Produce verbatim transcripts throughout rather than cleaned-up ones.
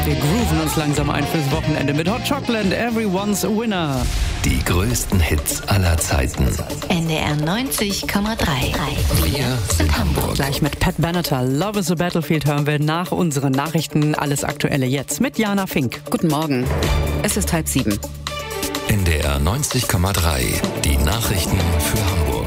Wir grooven uns langsam ein fürs Wochenende mit Hot Chocolate, Everyone's a Winner. Die größten Hits aller Zeiten. N D R neunzig Komma drei. Wir sind Hamburg. Gleich mit Pat Benatar. Love is a Battlefield hören wir nach unseren Nachrichten. Alles Aktuelle jetzt mit Jana Fink. Guten Morgen. Es ist halb sieben. N D R neunzig Komma drei. Die Nachrichten für Hamburg.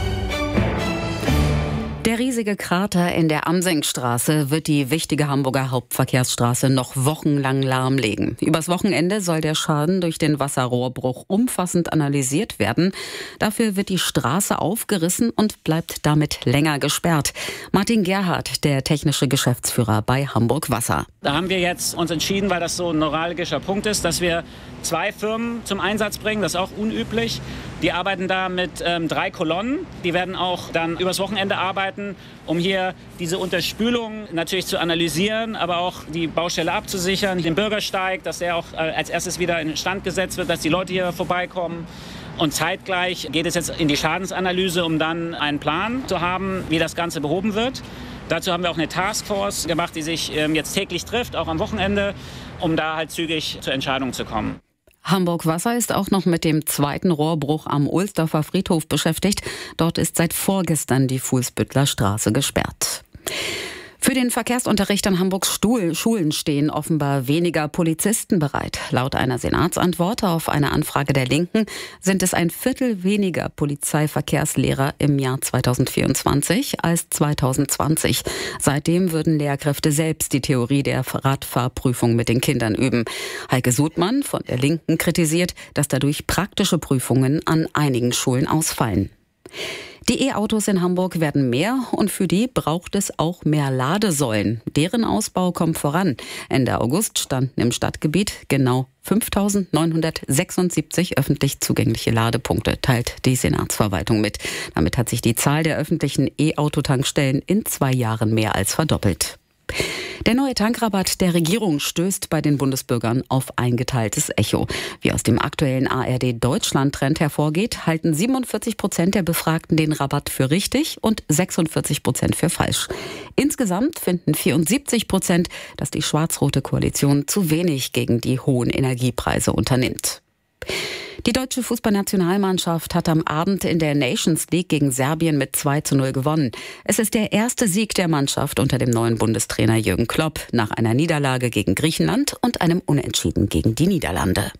Der riesige Krater in der Amsengstraße wird die wichtige Hamburger Hauptverkehrsstraße noch wochenlang lahmlegen. Übers Wochenende soll der Schaden durch den Wasserrohrbruch umfassend analysiert werden. Dafür wird die Straße aufgerissen und bleibt damit länger gesperrt. Martin Gerhardt, der technische Geschäftsführer bei Hamburg Wasser. Da haben wir jetzt uns entschieden, weil das so ein neuralgischer Punkt ist, dass wir zwei Firmen zum Einsatz bringen. Das ist auch unüblich. Die arbeiten da mit ähm, drei Kolonnen. Die werden auch dann übers Wochenende arbeiten, um hier diese Unterspülung natürlich zu analysieren, aber auch die Baustelle abzusichern, den Bürgersteig, dass der auch äh, als erstes wieder in Stand gesetzt wird, dass die Leute hier vorbeikommen. Und zeitgleich geht es jetzt in die Schadensanalyse, um dann einen Plan zu haben, wie das Ganze behoben wird. Dazu haben wir auch eine Taskforce gemacht, die sich ähm, jetzt täglich trifft, auch am Wochenende, um da halt zügig zur Entscheidung zu kommen. Hamburg Wasser ist auch noch mit dem zweiten Rohrbruch am Ohlsdorfer Friedhof beschäftigt. Dort ist seit vorgestern die Fuhlsbüttler Straße gesperrt. Für den Verkehrsunterricht an Hamburgs Stuhl, Schulen stehen offenbar weniger Polizisten bereit. Laut einer Senatsantwort auf eine Anfrage der Linken sind es ein Viertel weniger Polizeiverkehrslehrer im Jahr zweitausendvierundzwanzig als zweitausendzwanzig. Seitdem würden Lehrkräfte selbst die Theorie der Radfahrprüfung mit den Kindern üben. Heike Sudmann von der Linken kritisiert, dass dadurch praktische Prüfungen an einigen Schulen ausfallen. Die E-Autos in Hamburg werden mehr und für die braucht es auch mehr Ladesäulen. Deren Ausbau kommt voran. Ende August standen im Stadtgebiet genau fünftausendneunhundertsechsundsiebzig öffentlich zugängliche Ladepunkte, teilt die Senatsverwaltung mit. Damit hat sich die Zahl der öffentlichen E-Auto-Tankstellen in zwei Jahren mehr als verdoppelt. Der neue Tankrabatt der Regierung stößt bei den Bundesbürgern auf ein geteiltes Echo. Wie aus dem aktuellen A R D-Deutschland-Trend hervorgeht, halten siebenundvierzig Prozent der Befragten den Rabatt für richtig und sechsundvierzig Prozent für falsch. Insgesamt finden vierundsiebzig Prozent, dass die schwarz-rote Koalition zu wenig gegen die hohen Energiepreise unternimmt. Die deutsche Fußballnationalmannschaft hat am Abend in der Nations League gegen Serbien mit zwei zu null gewonnen. Es ist der erste Sieg der Mannschaft unter dem neuen Bundestrainer Jürgen Klopp nach einer Niederlage gegen Griechenland und einem Unentschieden gegen die Niederlande.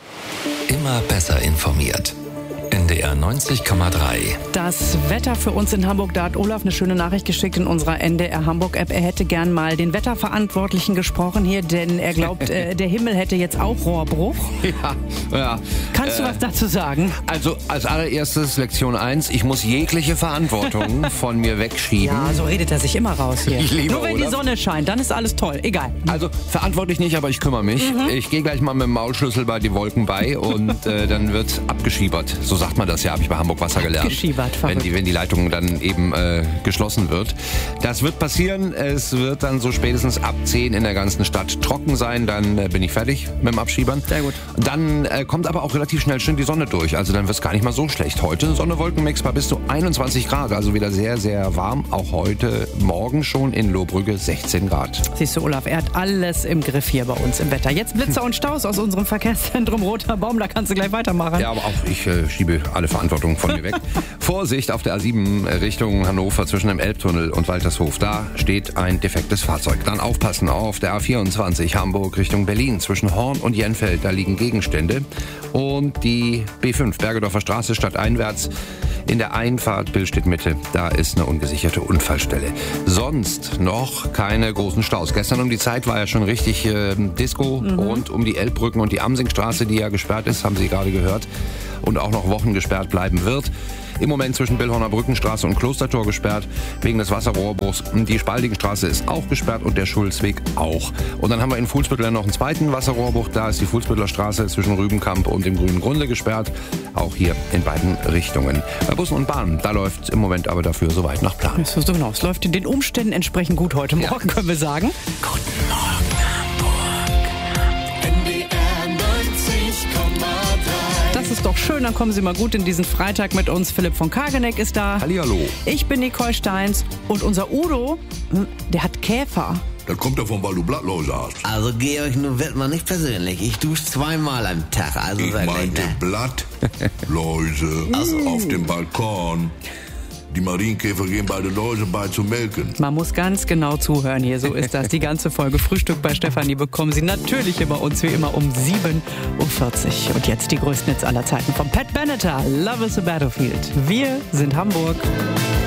Immer besser informiert. N D R neunzig Komma drei. Das Wetter für uns in Hamburg, da hat Olaf eine schöne Nachricht geschickt in unserer N D R Hamburg-App. Er hätte gern mal den Wetterverantwortlichen gesprochen hier, denn er glaubt, äh, der Himmel hätte jetzt auch Rohrbruch. Ja, ja. Kannst du äh, was dazu sagen? Also als allererstes Lektion eins, ich muss jegliche Verantwortung von mir wegschieben. Ja, so redet er sich immer raus hier. Ich liebe Nur wenn Olaf. die Sonne scheint, dann ist alles toll. Egal. Also verantwortlich nicht, aber ich kümmere mich. Mhm. Ich gehe gleich mal mit dem Maulschlüssel bei die Wolken bei und äh, dann wird abgeschiebert. So sagt man das ja, habe ich bei Hamburg Wasser gelernt. Abgeschiebert, wenn verrückt. die, wenn die Leitung dann eben äh, geschlossen wird. Das wird passieren. Es wird dann so spätestens ab zehn in der ganzen Stadt trocken sein. Dann äh, bin ich fertig mit dem Abschiebern. Sehr gut. Dann äh, kommt aber auch relativ schnell schön die Sonne durch. Also dann wird es gar nicht mal so schlecht. Heute Sonne-Wolken-Mix bei bis zu einundzwanzig Grad. Also wieder sehr, sehr warm. Auch heute Morgen schon in Lohbrügge sechzehn Grad. Siehst du, Olaf, er hat alles im Griff hier bei uns im Wetter. Jetzt Blitzer und Staus aus unserem Verkehrszentrum Roter Baum. Da kannst du gleich weitermachen. Ja, aber auch ich äh, schiebe alle Verantwortung von mir weg. Vorsicht auf der A sieben Richtung Hannover zwischen dem Elbtunnel und Waltershof. Da steht ein defektes Fahrzeug. Dann aufpassen auf der A vierundzwanzig Hamburg Richtung Berlin zwischen Horn und Jenfeld. Da liegen Gegenstände. Und die B fünf Bergedorfer Straße stadteinwärts in der Einfahrt Billstedt-Mitte. Da ist eine ungesicherte Unfallstelle. Sonst noch keine großen Staus. Gestern um die Zeit war ja schon richtig äh, Disco mhm. rund um die Elbbrücken und die Amsingstraße, die ja gesperrt ist, haben Sie gerade gehört. Und auch noch Wochen gesperrt bleiben wird. Im Moment zwischen Billhorner Brückenstraße und Klostertor gesperrt, wegen des Wasserrohrbruchs. Die Spaldigenstraße ist auch gesperrt und der Schulzweg auch. Und dann haben wir in Fuhlsbüttel noch einen zweiten Wasserrohrbruch. Da ist die Fuhlsbüttler Straße zwischen Rübenkamp und dem Grünen Grunde gesperrt. Auch hier in beiden Richtungen. Bei Bussen und Bahnen, da läuft im Moment aber dafür soweit nach Plan. So, so genau, es läuft den Umständen entsprechend gut heute Morgen, ja. Können wir sagen. Guten Morgen, Hamburg. N D R neunzig Komma drei. Das ist doch schön, dann kommen Sie mal gut in diesen Freitag mit uns. Philipp von Kageneck ist da. Hallihallo. Ich bin Nicole Steins und unser Udo, der hat Käfer. Das kommt davon, weil du Blattläuse hast. Also Georg, nun wird man nicht persönlich. Ich dusche zweimal am Tag. Also Ich wirklich, meinte ne? Blattläuse auf dem Balkon. Die Marienkäfer gehen bei den Läusen bei zu melken. Man muss ganz genau zuhören hier, so ist das. Die ganze Folge Frühstück bei Stefanie bekommen Sie natürlich über uns wie immer um sieben Uhr vierzig. Und jetzt die größten Hits aller Zeiten von Pat Benatar, Love is a Battlefield. Wir sind Hamburg.